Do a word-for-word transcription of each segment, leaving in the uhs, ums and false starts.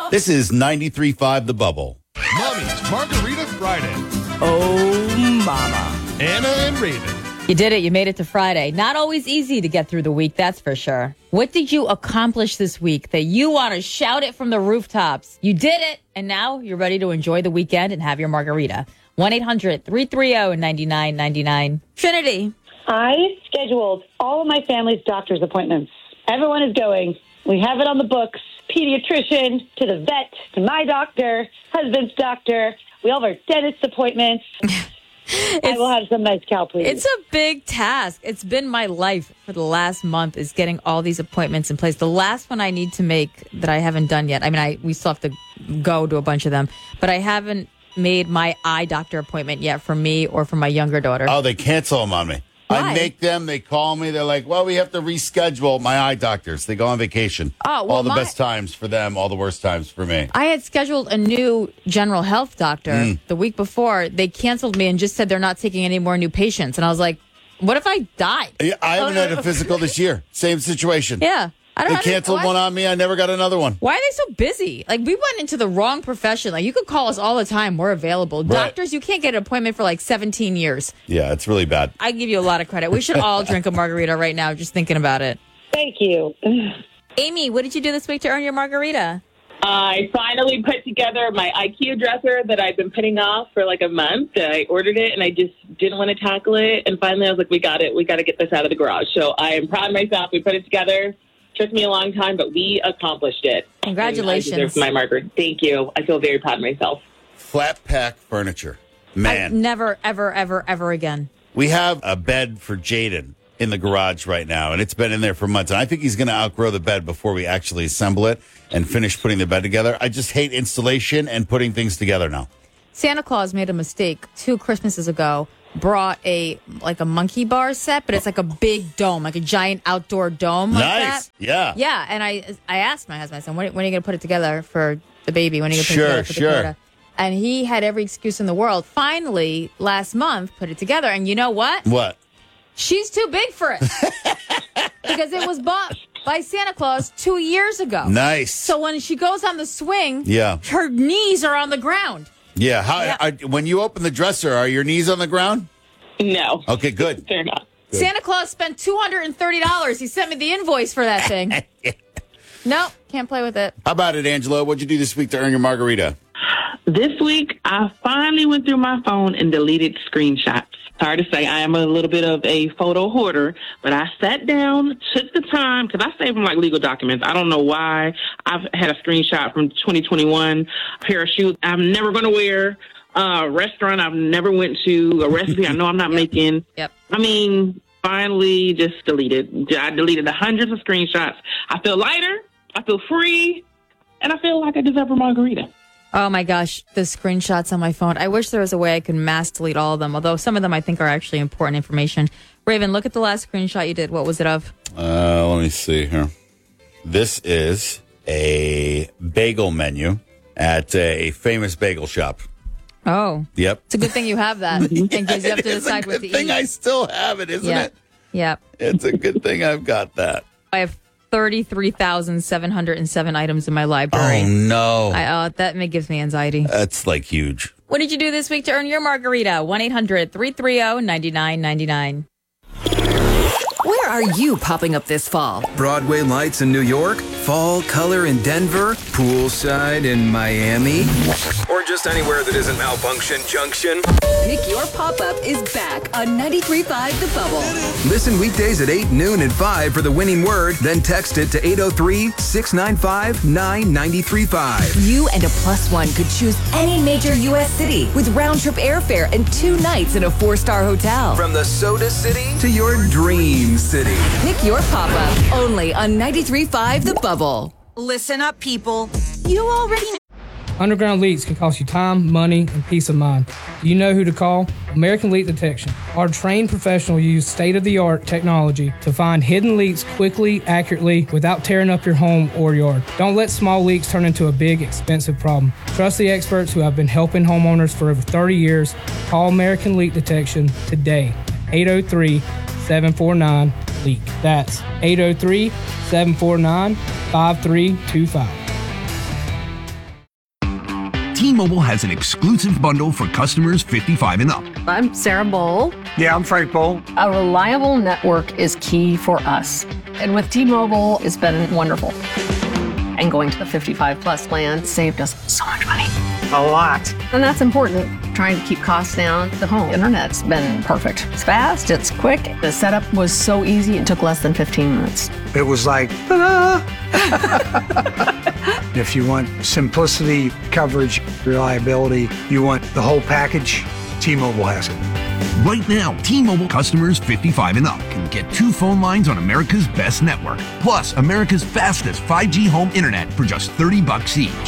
This is ninety-three point five The Bubble. Mommy's Margarita Friday. Oh, mama. Anna and Raven. You did it. You made it to Friday. Not always easy to get through the week, that's for sure. What did you accomplish this week that you want to shout it from the rooftops? You did it, and now you're ready to enjoy the weekend and have your margarita. one eight hundred three three zero nine nine nine nine. Trinity. I scheduled all of my family's doctor's appointments. Everyone is going. We have it on the books. Pediatrician, to the vet, to my doctor, husband's doctor. We all have our dentist appointments. I will have some nice cow, please. It's a big task. It's been my life for the last month is getting all these appointments in place. The last one I need to make that I haven't done yet. I mean, I we still have to go to a bunch of them, but I haven't made my eye doctor appointment yet for me or for my younger daughter. Oh, they cancel them on me. Why? I make them. They call me. They're like, well, we have to reschedule my eye doctors. They go on vacation. Oh, well, all the my- best times for them, all the worst times for me. I had scheduled a new general health doctor Mm. the week before. They canceled me and just said they're not taking any more new patients. And I was like, what if I died? Yeah, I haven't Oh, had no. a physical this year. Same situation. Yeah. I don't They know. canceled why, one on me. I never got another one. Why are they so busy? Like, we went into the wrong profession. Like, you could call us all the time. We're available. Right. Doctors, you can't get an appointment for like seventeen years. Yeah, it's really bad. I give you a lot of credit. We should all drink a margarita right now, just thinking about it. Thank you. Amy, what did you do this week to earn your margarita? I finally put together my IKEA dresser that I've been putting off for like a month. I ordered it and I just didn't want to tackle it. And finally I was like, we got it. We got to get this out of the garage. So I am proud of myself. We put it together. Took me a long time, but we accomplished it. Congratulations. And I deserve my margarita. Thank you. I feel very proud of myself. Flat pack furniture. Man. I, never, ever, ever, ever again. We have a bed for Jaden in the garage right now, and it's been in there for months. And I think he's going to outgrow the bed before we actually assemble it and finish putting the bed together. I just hate installation and putting things together now. Santa Claus made a mistake two Christmases ago. Brought a like a monkey bar set, but it's like a big dome, like a giant outdoor dome. Like Nice. that. Yeah. Yeah, and I I asked my husband, I said, when, when are you going to put it together for the baby? When are you going to put Sure, it together for sure. Dakota? And he had every excuse in the world. Finally, last month, put it together. And you know what? What? She's too big for it. Because it was bought by Santa Claus two years ago. Nice. So when she goes on the swing, Yeah. her knees are on the ground. Yeah. How? Yeah. Are, when you open the dresser, are your knees on the ground? No. Okay, good. They're not. Santa Claus spent two hundred thirty dollars. He sent me the invoice for that thing. No, can't play with it. How about it, Angela? What'd you do this week to earn your margarita? This week, I finally went through my phone and deleted screenshots. Sorry to say, I am a little bit of a photo hoarder, but I sat down, took the time, because I save them like legal documents. I don't know why. I've had a screenshot from twenty twenty-one, a pair of shoes I'm never going to wear, a restaurant I've never went to, a recipe I know I'm not Yep. making. Yep. I mean, finally just deleted. I deleted the hundreds of screenshots. I feel lighter, I feel free, and I feel like I deserve a margarita. Oh my gosh, the screenshots on my phone. I wish there was a way I could mass delete all of them, although some of them I think are actually important information. Raven, look at the last screenshot you did. What was it of? Uh, let me see here. This is a bagel menu at a famous bagel shop. Oh. Yep. It's a good thing you have that. Because you have to It's a decide what good to thing eat. I still have it, isn't yeah. it? Yep. It's a good thing I've got that. I have thirty-three thousand seven hundred seven items in my library. Oh, no. I, uh, that may- gives me anxiety. That's like huge. What did you do this week to earn your margarita? one eight hundred three three zero nine nine nine nine. Where are you popping up this fall? Broadway lights in New York, fall color in Denver, poolside in Miami, or just anywhere that isn't Malfunction Junction. Pick Your Pop-Up is back on ninety-three point five The Bubble. Listen weekdays at eight, noon, and five for the winning word, then text it to eight oh three, six nine five, nine nine three five. You and a plus one could choose any major U S city with round-trip airfare and two nights in a four-star hotel. From the Soda City to your dream city. Pick Your Pop-Up only on ninety-three point five The Bubble. Listen up, people. You already Underground leaks can cost you time, money, and peace of mind. Do you know who to call? American Leak Detection. Our trained professionals use state-of-the-art technology to find hidden leaks quickly, accurately, without tearing up your home or yard. Don't let small leaks turn into a big, expensive problem. Trust the experts who have been helping homeowners for over thirty years. Call American Leak Detection today. eight oh three, seven four nine, leak. That's eight oh three, seven four nine, five three two five. T-Mobile has an exclusive bundle for customers fifty-five and up. I'm Sarah Bowl. Yeah, I'm Frank Bowl. A reliable network is key for us. And with T-Mobile, it's been wonderful. And going to the fifty-five plus plan saved us so much money. A lot. And that's important. Trying to keep costs down. The home internet's been perfect. It's fast, it's quick. The setup was so easy, it took less than fifteen minutes. It was like, ta-da! If you want simplicity, coverage, reliability, you want the whole package, T-Mobile has it. Right now, T-Mobile customers fifty-five and up can get two phone lines on America's best network, plus America's fastest five G home internet for just thirty bucks each.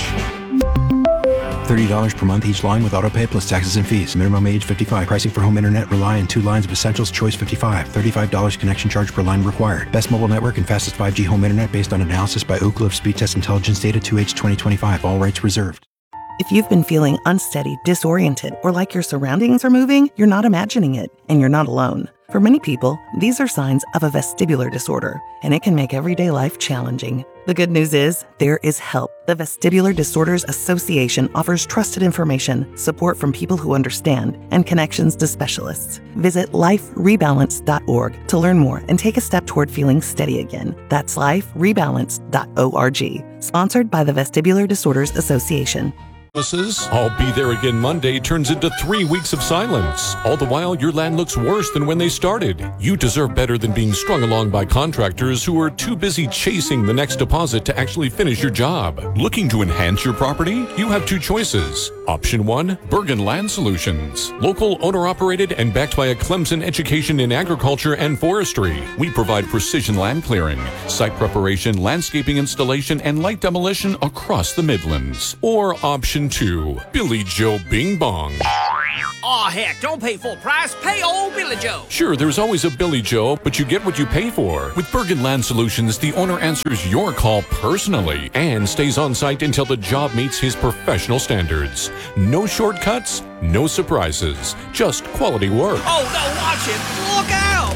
thirty dollars per month each line with autopay plus taxes and fees. Minimum age fifty-five. Pricing for home internet rely on two lines of Essentials Choice fifty-five. thirty-five dollars connection charge per line required. Best mobile network and fastest five G home internet based on analysis by Oak Cliff Speed Test Intelligence Data two H twenty twenty-five. All rights reserved. If you've been feeling unsteady, disoriented, or like your surroundings are moving, you're not imagining it, and you're not alone. For many people, these are signs of a vestibular disorder, and it can make everyday life challenging. The good news is, there is help. The Vestibular Disorders Association offers trusted information, support from people who understand, and connections to specialists. Visit life rebalance dot org to learn more and take a step toward feeling steady again. That's life rebalance dot org. Sponsored by the Vestibular Disorders Association. I'll be there again Monday turns into three weeks of silence. All the while, your land looks worse than when they started. You deserve better than being strung along by contractors who are too busy chasing the next deposit to actually finish your job. Looking to enhance your property? You have two choices. Option one, Bergen Land Solutions. Local, owner-operated, and backed by a Clemson education in agriculture and forestry. We provide precision land clearing, site preparation, landscaping installation, and light demolition across the Midlands. Or option two, Billy Joe Bing Bong. Aw, heck, don't pay full price. Pay old Billy Joe. Sure, there's always a Billy Joe, but you get what you pay for. With Bergen Land Solutions, the owner answers your call personally and stays on site until the job meets his professional standards. No shortcuts, no surprises, just quality work. Oh, no, watch it. Look out!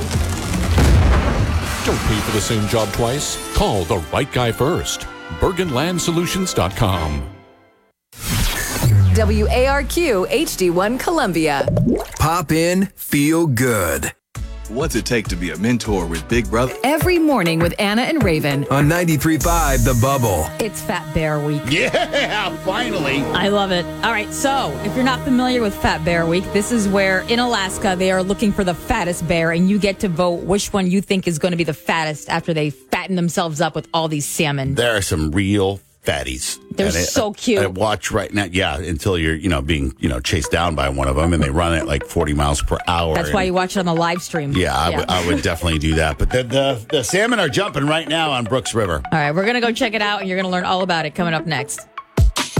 Don't pay for the same job twice. Call the right guy first. Bergen Land Solutions dot com. W A R Q H D one Columbia. Pop in, feel good. What's it take to be a mentor with Big Brother? Every morning with Anna and Raven. On ninety-three point five The Bubble. It's Fat Bear Week. Yeah, finally. I love it. All right, so if you're not familiar with Fat Bear Week, this is where in Alaska they are looking for the fattest bear, and you get to vote which one you think is going to be the fattest after they fatten themselves up with all these salmon. There are some real fatties. They're And so I, cute. I watch right now, yeah, until you're, you know, being, you know, chased down by one of them, and they run at like forty miles per hour. That's and, why you watch it on the live stream. Yeah, I, w- I would definitely do that. But the, the the salmon are jumping right now on Brooks River. All right, we're going to go check it out, and you're going to learn all about it coming up next.